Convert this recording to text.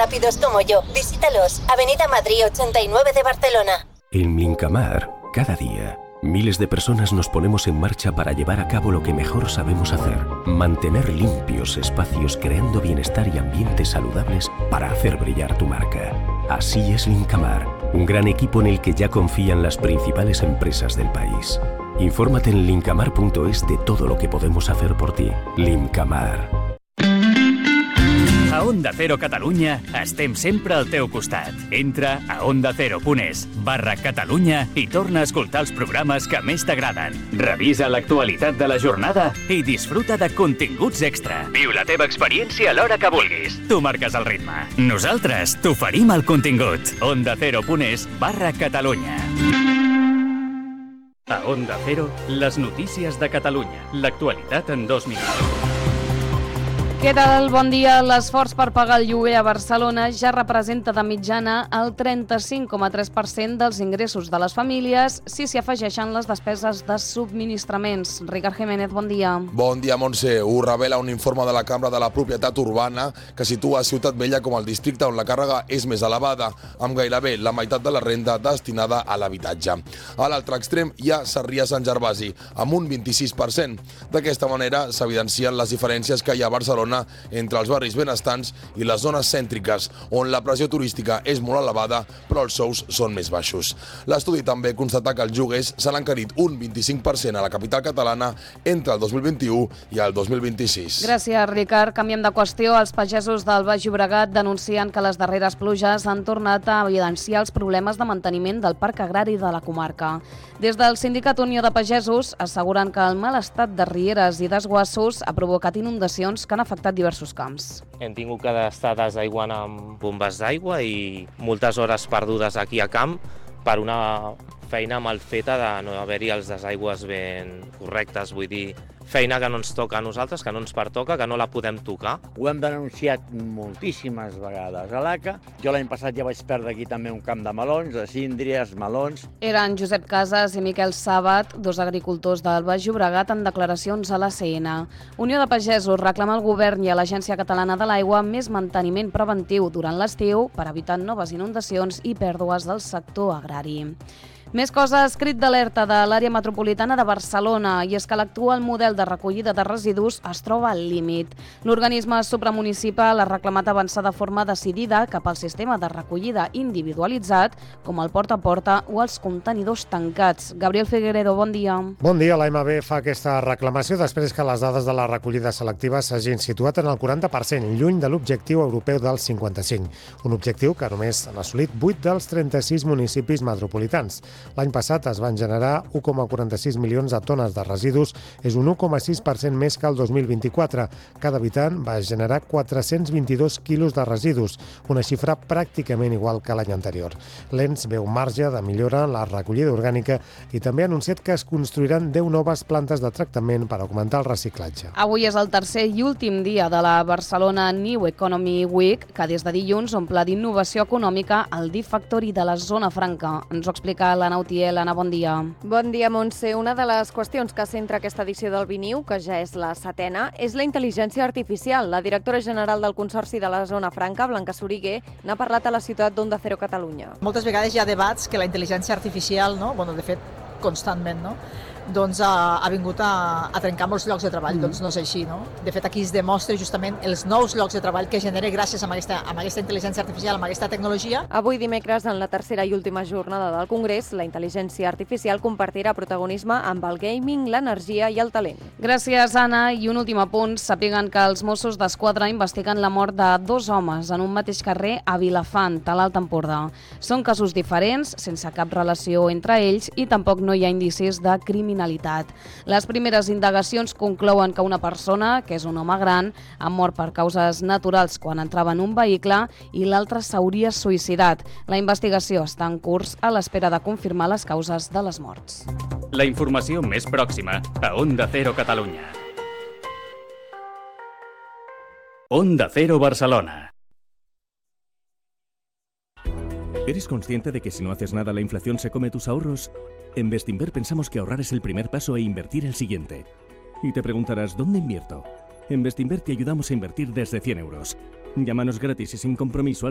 rápidos como yo. Visítalos. Avenida Madrid 89 de Barcelona. En Lincamar, cada día, miles de personas nos ponemos en marcha para llevar a cabo lo que mejor sabemos hacer. Mantener limpios espacios creando bienestar y ambientes saludables para hacer brillar tu marca. Así es Lincamar, un gran equipo en el que ya confían las principales empresas del país. Infórmate en lincamar.es de todo lo que podemos hacer por ti. Lincamar. A Onda Cero Catalunya estem sempre al teu costat. Entra a ondacero.es/Catalunya i torna a escoltar els programes que més t'agraden. Revisa l'actualitat de la jornada i disfruta de continguts extra. Viu la teva experiència a l'hora que vulguis. Tu marques el ritme. Nosaltres t'oferim el contingut. ondacero.es/Catalunya. A Onda Cero, les notícies de Catalunya. L'actualitat en 2 minuts. Què tal? Bon dia. L'esforç per pagar el lloguer a Barcelona ja representa de mitjana el 35,3% dels ingressos de les famílies si s'hi afegeixen les despeses de subministraments. Ricard Jiménez, bon dia. Bon dia, Montse. Ho revela un informe de la Cambra de la Propietat Urbana que situa Ciutat Vella com el districte on la càrrega és més elevada, amb gairebé la meitat de la renda destinada a l'habitatge. A l'altre extrem hi ha Sarrià-Sant Gervasi, amb un 26%. D'aquesta manera s'evidencien les diferències que hi ha a Barcelona entre els barris benestants i les zones cèntriques, on la pressió turística és molt elevada, però els sous són més baixos. L'estudi també constata que els lloguers s'han encarit un 25% a la capital catalana entre el 2021 i el 2026. Gràcies, Ricard. Canviem de qüestió. Els pagesos del Baix Llobregat denuncien que les darreres pluges han tornat a evidenciar els problemes de manteniment del parc agrari de la comarca. Des del Sindicat Unió de Pagesos asseguren que el mal estat de rieres i desguassos ha provocat inundacions que han afectat diversos camps. Hem tingut que estar desaiguant amb bombes d'aigua i moltes hores perdudes aquí a camp per una feina mal feta de no haver-hi els desaigües ben correctes, vull dir, feina que no ens toca a nosaltres, que no ens pertoca, que no la podem tocar. Ho hem denunciat moltíssimes vegades a l'ACA. Jo l'any passat ja vaig perdre aquí també un camp de melons, de síndries, melons. Eren Josep Casas i Miquel Sàbat, dos agricultors del Baix Llobregat, en declaracions a l'ACN. Unió de Pagesos reclama al govern i a l'Agència Catalana de l'Aigua més manteniment preventiu durant l'estiu per evitar noves inundacions i pèrdues del sector agrari. Més coses, crit d'alerta de l'àrea metropolitana de Barcelona, i és que l'actual model de recollida de residus es troba al límit. L'organisme supramunicipal ha reclamat avançar de forma decidida cap al sistema de recollida individualitzat, com el porta a porta o els contenidors tancats. Gabriel Figueredo, bon dia. Bon dia. L'AMB fa aquesta reclamació després que les dades de la recollida selectiva s'hagin situat en el 40%, lluny de l'objectiu europeu del 55%. Un objectiu que només han assolit 8 dels 36 municipis metropolitans. L'any passat es van generar 1,46 milions de tones de residus, és un 1,6% més que el 2024. Cada habitant va generar 422 quilos de residus, una xifra pràcticament igual que l'any anterior. L'ENS veu marge de millora en la recollida orgànica i també ha anunciat que es construiran 10 noves plantes de tractament per augmentar el reciclatge. Avui és el tercer i últim dia de la Barcelona New Economy Week, que des de dilluns omple d'innovació econòmica el D-Factory de la Zona Franca. Ens ho explica l'Anna Utiel. Anna, bon dia. Bon dia, Montse. Una de les qüestions que centra aquesta edició del Biniu, que ja és la 7ª, és la intel·ligència artificial. La directora general del Consorci de la Zona Franca, Blanca Soriguer, n'ha parlat a la ciutat d'Onda Cero Catalunya. Moltes vegades hi ha debats que la intel·ligència artificial, no? De fet, constantment, no? Doncs ha vingut a trencar molts llocs de treball. Doncs no és així, no? De fet, aquí es demostra justament els nous llocs de treball que genera gràcies a aquesta intel·ligència artificial, a aquesta tecnologia. Avui dimecres, en la tercera i última jornada del Congrés, la intel·ligència artificial compartirà protagonisme amb el gaming, l'energia i el talent. Gràcies, Anna. I un últim apunt. Sàpiguen que els Mossos d'Esquadra investiguen la mort de 2 homes en un mateix carrer a Vilafant, a l'Alt Empordà. Són casos diferents, sense cap relació entre ells, i tampoc no hi ha indicis de criminalitat. Les primeres indagacions conclouen que una persona, que és un home gran, ha mort per causes naturals quan entrava en un vehicle i l'altre s'hauria suïcidat. La investigació està en curs a l'espera de confirmar les causes de les morts. La informació més pròxima a Onda Cero Catalunya. Onda Cero Barcelona. ¿Eres consciente de que si no haces nada la inflación se come tus ahorros? En Bestinver pensamos que ahorrar es el primer paso e invertir el siguiente. Y te preguntarás, ¿dónde invierto? En Bestinver te ayudamos a invertir desde 100 euros. Llámanos gratis y sin compromiso al